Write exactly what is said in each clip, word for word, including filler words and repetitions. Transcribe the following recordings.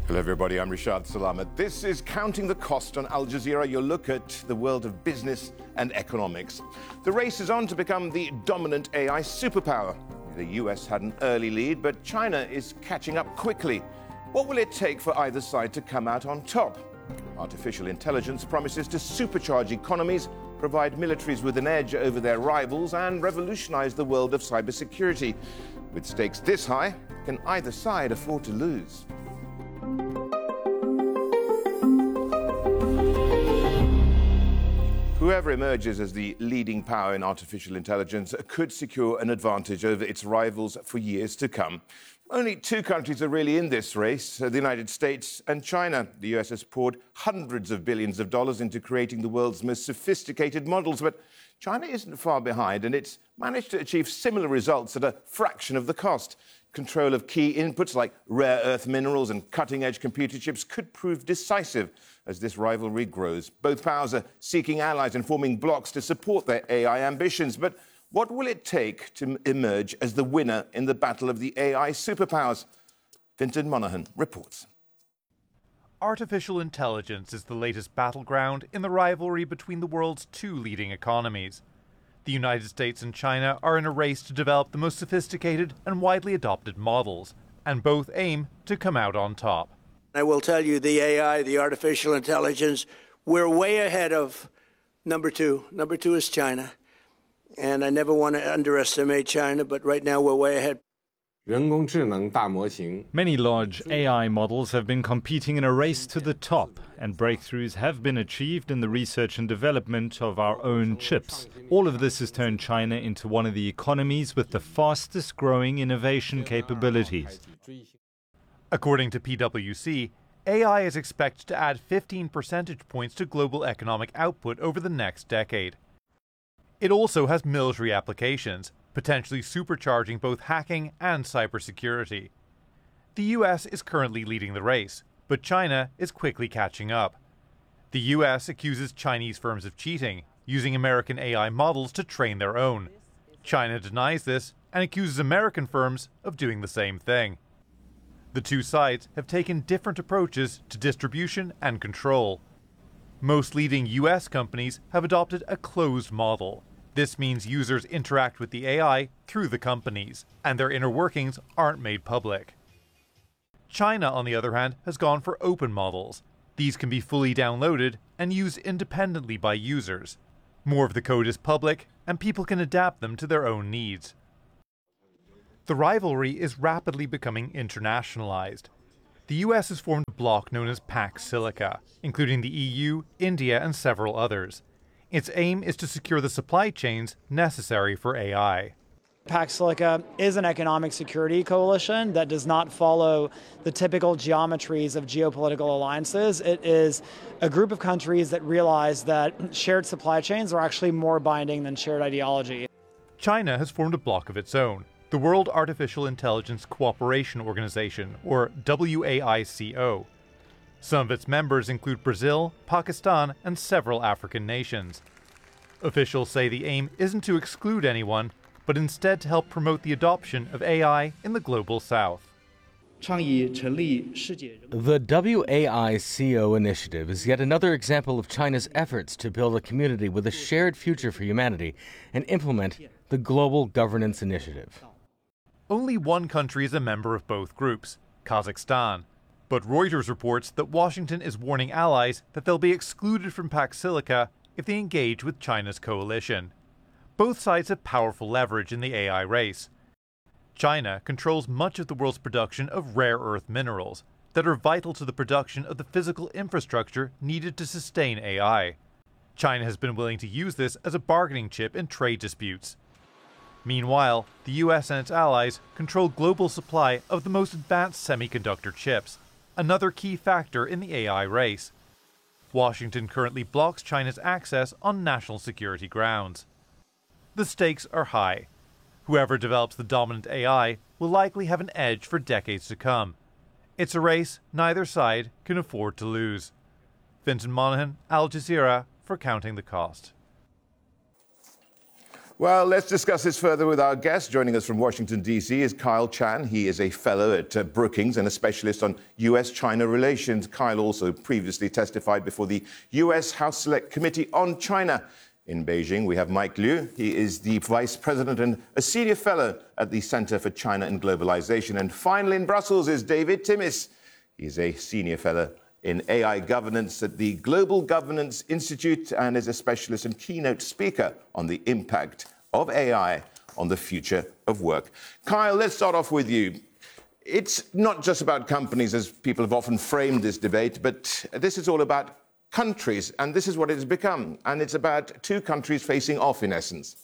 Hello everybody, I'm Rishad Salama. This is Counting the Cost on Al Jazeera, your look at the world of business and economics. The race is on to become the dominant A I superpower. The U S had an early lead, but China is catching up quickly. What will it take for either side to come out on top? Artificial intelligence promises to supercharge economies, provide militaries with an edge over their rivals, and revolutionize the world of cybersecurity. With stakes this high, can either side afford to lose? Whoever emerges as the leading power in artificial intelligence could secure an advantage over its rivals for years to come. Only two countries are really in this race, the United States and China. The U S has poured hundreds of billions of dollars into creating the world's most sophisticated models, but China isn't far behind, and it's managed to achieve similar results at a fraction of the cost. Control of key inputs like rare earth minerals and cutting-edge computer chips could prove decisive as this rivalry grows. Both powers are seeking allies and forming blocs to support their A I ambitions. But what will it take to emerge as the winner in the battle of the A I superpowers? Fintan Monaghan reports. Artificial intelligence is the latest battleground in the rivalry between the world's two leading economies. The United States and China are in a race to develop the most sophisticated and widely adopted models, and both aim to come out on top. I will tell you, the A I, the artificial intelligence, we're way ahead of number two. Number two is China. And I never want to underestimate China, but right now we're way ahead. Many large A I models have been competing in a race to the top, and breakthroughs have been achieved in the research and development of our own chips. All of this has turned China into one of the economies with the fastest growing innovation capabilities. According to P W C, A I is expected to add fifteen percentage points to global economic output over the next decade. It also has military applications, potentially supercharging both hacking and cybersecurity. The U S is currently leading the race, but China is quickly catching up. The U S accuses Chinese firms of cheating, using American A I models to train their own. China denies this and accuses American firms of doing the same thing. The two sides have taken different approaches to distribution and control. Most leading U S companies have adopted a closed model. This means users interact with the A I through the companies, and their inner workings aren't made public. China, on the other hand, has gone for open models. These can be fully downloaded and used independently by users. More of the code is public, and people can adapt them to their own needs. The rivalry is rapidly becoming internationalized. The U S has formed a bloc known as Pax Silica, including the E U, India, and several others. Its aim is to secure the supply chains necessary for A I. Pax Silica is an economic security coalition that does not follow the typical geometries of geopolitical alliances. It is a group of countries that realize that shared supply chains are actually more binding than shared ideology. China has formed a bloc of its own, the World Artificial Intelligence Cooperation Organization, or W A I C O. Some of its members include Brazil, Pakistan, and several African nations. Officials say the aim isn't to exclude anyone, but instead to help promote the adoption of A I in the global south. The W A I C O initiative is yet another example of China's efforts to build a community with a shared future for humanity and implement the Global Governance Initiative. Only one country is a member of both groups, Kazakhstan. But Reuters reports that Washington is warning allies that they'll be excluded from Pax Silica if they engage with China's coalition. Both sides have powerful leverage in the A I race. China controls much of the world's production of rare earth minerals that are vital to the production of the physical infrastructure needed to sustain A I. China has been willing to use this as a bargaining chip in trade disputes. Meanwhile, the U S and its allies control global supply of the most advanced semiconductor chips, another key factor in the A I race. Washington currently blocks China's access on national security grounds. The stakes are high. Whoever develops the dominant A I will likely have an edge for decades to come. It's a race neither side can afford to lose. Fintan Monaghan, Al Jazeera, for Counting the Cost. Well, let's discuss this further with our guest. Joining us from Washington, D C is Kyle Chan. He is a fellow at uh, Brookings and a specialist on U S China relations. Kyle also previously testified before the U S House Select Committee on China. In Beijing, we have Mike Liu. He is the vice president and a senior fellow at the Center for China and Globalization. And finally, in Brussels is David Timmis. He's a senior fellow in A I governance at the Global Governance Institute and is a specialist and keynote speaker on the impact of A I on the future of work. Kyle, let's start off with you. It's not just about companies, as people have often framed this debate, but this is all about countries, and this is what it has become. And it's about two countries facing off, in essence.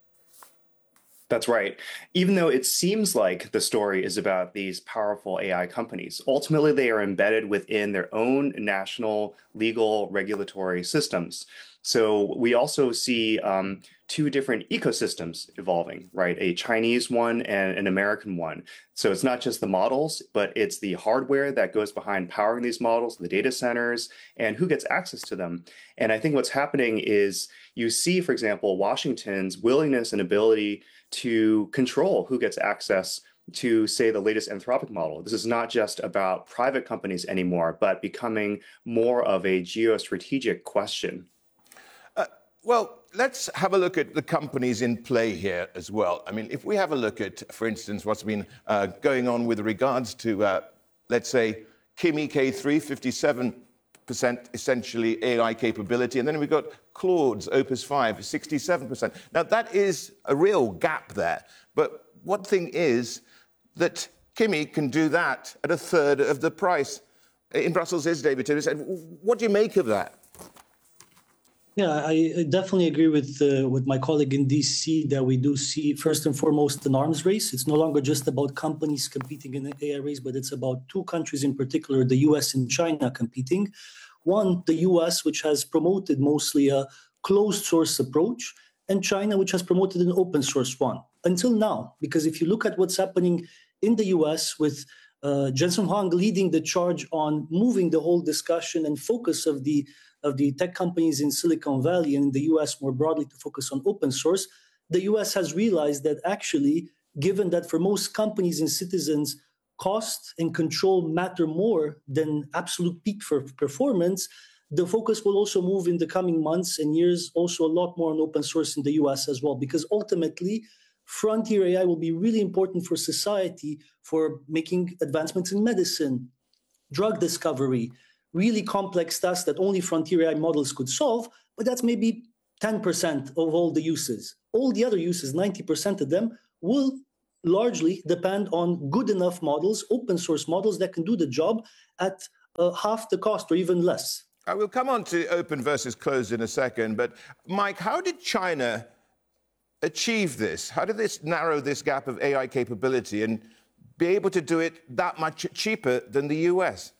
That's right. Even though it seems like the story is about these powerful A I companies, ultimately they are embedded within their own national legal regulatory systems. So we also see um, two different ecosystems evolving, right? A Chinese one and an American one. So it's not just the models, but it's the hardware that goes behind powering these models, the data centers, and who gets access to them. And I think what's happening is you see, for example, Washington's willingness and ability to control who gets access to, say, the latest Anthropic model. This is not just about private companies anymore, but becoming more of a geostrategic question. Uh, well, let's have a look at the companies in play here as well. I mean, if we have a look at, for instance, what's been uh, going on with regards to, uh, let's say, Kimi K three, fifty-seven percent essentially A I capability, and then we've got Claude's Opus five, sixty-seven percent. Now, that is a real gap there. But one thing is that Kimi can do that at a third of the price. In Brussels is David Timmis. What do you make of that? Yeah, I definitely agree with uh, with my colleague in D C that we do see, first and foremost, an arms race. It's no longer just about companies competing in the A I race, but it's about two countries in particular, the U S and China, competing. One, the U S, which has promoted mostly a closed source approach, and China, which has promoted an open source one, until now. Because if you look at what's happening in the U S with uh, Jensen Huang leading the charge on moving the whole discussion and focus of the of the tech companies in Silicon Valley and in the U S more broadly to focus on open source, the U S has realized that actually, given that for most companies and citizens, cost and control matter more than absolute peak for performance, the focus will also move in the coming months and years also a lot more on open source in the U S as well, because ultimately, frontier A I will be really important for society for making advancements in medicine, drug discovery, really complex tasks that only frontier A I models could solve, but that's maybe ten percent of all the uses. All the other uses, ninety percent of them, will largely depend on good enough models, open source models that can do the job at uh, half the cost or even less. I will come on to open versus closed in a second, but Mike, how did China achieve this? How did this narrow this gap of A I capability and be able to do it that much cheaper than the U S?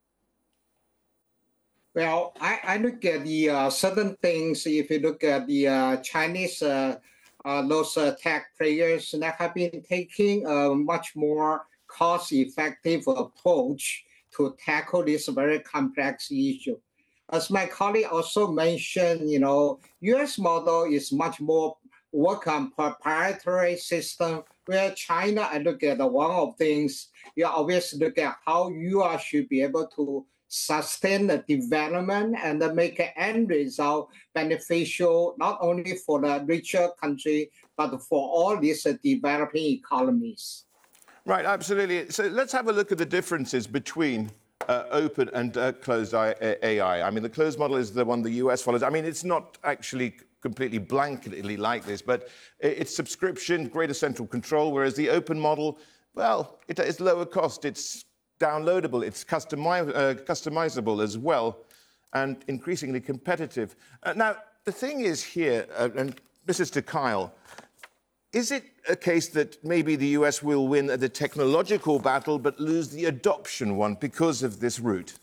Well, I, I look at the uh, certain things. If you look at the uh, Chinese, uh, uh, those uh, tech players that have been taking a much more cost-effective approach to tackle this very complex issue. As my colleague also mentioned, you know, U S model is much more work on proprietary system, where China, I look at one of things, you always look at how you are, should be able to sustain the development and make an end result beneficial not only for the richer country, but for all these uh, developing economies. Right, absolutely. So let's have a look at the differences between uh, open and uh, closed A I. I mean, the closed model is the one the U S follows. I mean, it's not actually completely blanketly like this, but it's subscription, greater central control, whereas the open model, well, it is lower cost. It's downloadable, it's customi- uh, customizable as well, and increasingly competitive. Uh, now, the thing is here, uh, and this is to Kyle, is it a case that maybe the U S will win the technological battle but lose the adoption one because of this route?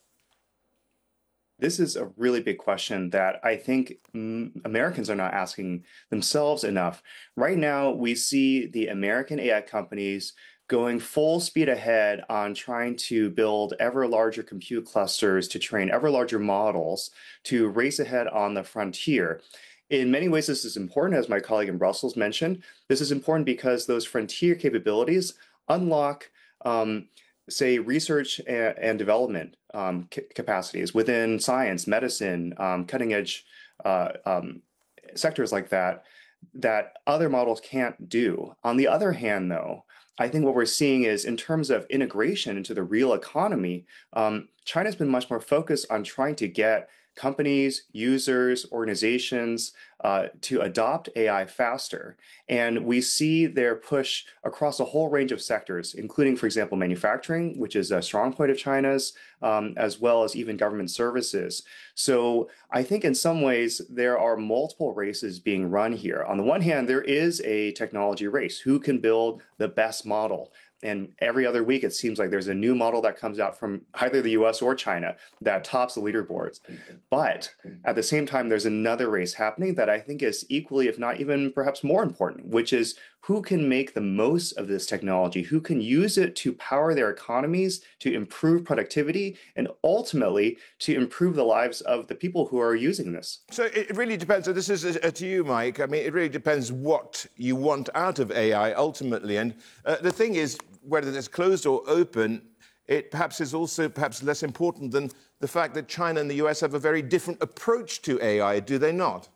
This is a really big question that I think mm, Americans are not asking themselves enough. Right now, we see the American A I companies going full speed ahead on trying to build ever larger compute clusters to train ever larger models to race ahead on the frontier. In many ways, this is important, as my colleague in Brussels mentioned. This is important because those frontier capabilities unlock, um, say, research and, and development um, c- capacities within science, medicine, um, cutting edge uh, um, sectors like that, that other models can't do. On the other hand, though, I think what we're seeing is in terms of integration into the real economy, um, China's been much more focused on trying to get companies, users, organizations uh, to adopt A I faster. And we see their push across a whole range of sectors, including, for example, manufacturing, which is a strong point of China's, um, as well as even government services. So I think in some ways there are multiple races being run here. On the one hand, there is a technology race. Who can build the best model? And every other week, it seems like there's a new model that comes out from either the U S or China that tops the leaderboards. But at the same time, there's another race happening that I think is equally, if not even perhaps more important, which is who can make the most of this technology, who can use it to power their economies, to improve productivity, and ultimately to improve the lives of the people who are using this. So it really depends. So this is uh, to you, Mike. I mean, it really depends what you want out of A I ultimately. And uh, the thing is, whether it's closed or open, it perhaps is also perhaps less important than the fact that China and the U S have a very different approach to A I, do they not?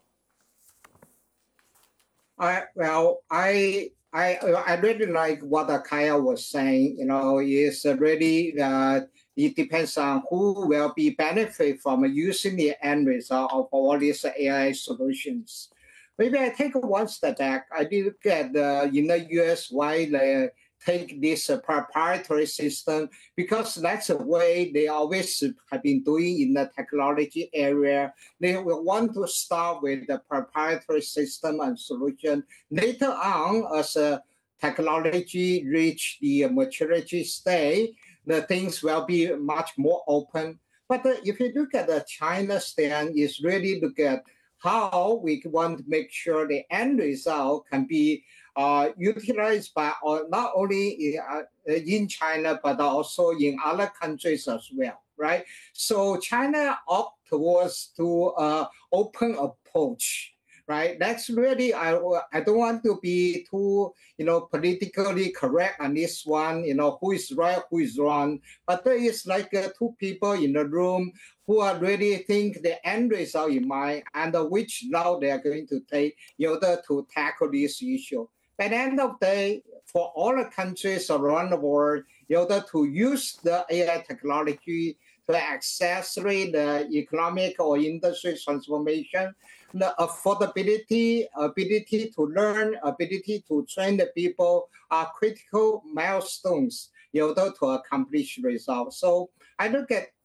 I, well, I I I really like what Kaya was saying. You know, is really uh, it depends on who will be benefit from using the end result of all these A I solutions. Maybe I take one step back. I did look at uh, in the U S why they take this uh, proprietary system, because that's the way they always have been doing in the technology area. They will want to start with the proprietary system and solution. Later on, as a technology reach the maturity state, the things will be much more open. But uh, if you look at the China stand, is really look at how we want to make sure the end result can be uh, utilized by uh, not only uh, in China, but also in other countries as well, right? So China opt towards to uh, open approach, right? That's really, I, I don't want to be too, you know, politically correct on this one, you know, who is right, who is wrong. But there is like uh, two people in the room who are really think the end result in mind and uh, which route they are going to take in order to tackle this issue. By the end of the day, for all the countries around the world, in order to use the A I technology to accelerate the economic or industry transformation, the affordability, ability to learn, ability to train the people are critical milestones in order to accomplish results. So I look at